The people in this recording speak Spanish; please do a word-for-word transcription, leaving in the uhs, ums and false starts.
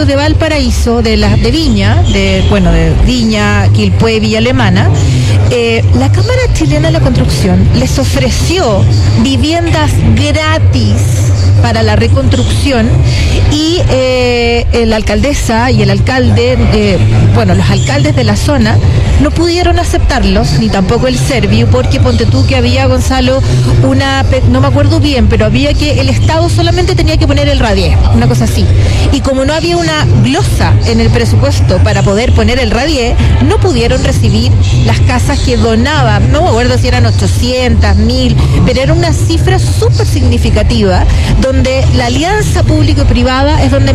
de Valparaíso, de la de Viña, de bueno, de Viña, Quilpué, Villa Alemana, eh, la Cámara Chilena de la Construcción les ofreció viviendas gratis para la reconstrucción y eh, la alcaldesa y el alcalde, eh, bueno, los alcaldes de la zona no pudieron aceptarlos, ni tampoco el Serviu, porque ponte tú que había, Gonzalo, una, no me acuerdo bien, pero había que, el Estado solamente tenía que poner el radier, una cosa así. Y como no había una glosa en el presupuesto para poder poner el radier, no pudieron recibir las casas que donaban, no me acuerdo si eran ochocientas, mil, pero era una cifra súper significativa, donde la alianza público y privada es donde